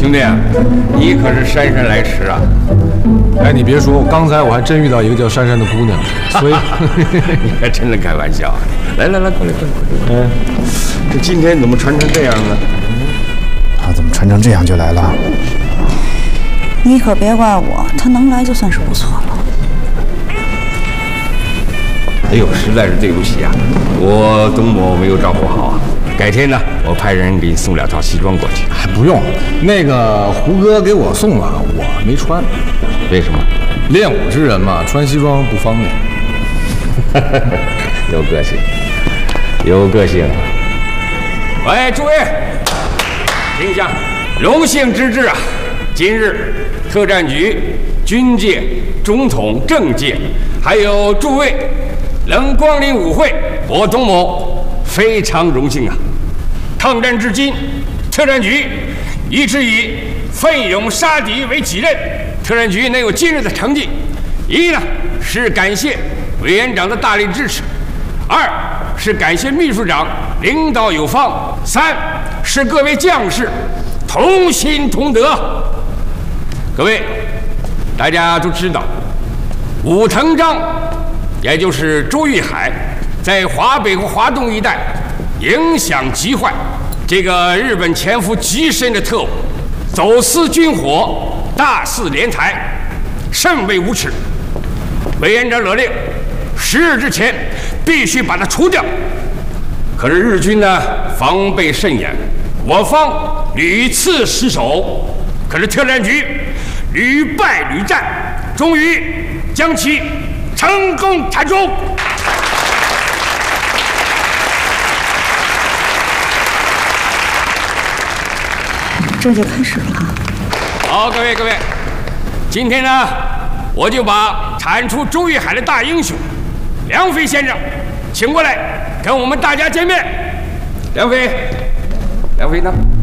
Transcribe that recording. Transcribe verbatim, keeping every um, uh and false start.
兄弟，你可是姗姗来迟啊！ 哎，你别说，刚才我还真遇到一个叫珊珊的姑娘，所以你还真能开玩笑。来来来，过来过来过来。嗯，这今天怎么穿成这样呢？ 他怎么穿成这样就来了？ 你可别怪我，他能来就算是不错了。 哎呦，实在是对不起啊，我东某没有照顾好啊。改天呢，我派人给你送两套西装过去。 还不用，那个胡哥给我送了，我没穿。 为什么？ 练武之人嘛，穿西装不方便。 有个性，有个性。喂，诸位，听讲，荣幸之至啊！今日特战局、军界、中统、政界，还有诸位能光临舞会，我东某非常荣幸啊！抗战至今，特战局一直以奋勇杀敌为己任。特战局能有今日的成绩，一呢是感谢委员长的大力支持，二是感谢秘书长领导有方，三是各位将士同心同德。各位，大家都知道，武藤章，也就是周玉海，在华北和华东一带影响极坏。这个日本潜伏极深的特务，走私军火，大肆敛财，甚为无耻。委员长勒令，十日之前必须把他除掉。可是日军呢，防备甚严，我方屡次失守，可是特战局屡败屡战，终于将其成功铲除。 这就开始了。 好，各位各位，今天呢，我就把铲除周玉海的大英雄梁飞先生请过来，跟我们大家见面。梁飞，梁飞呢？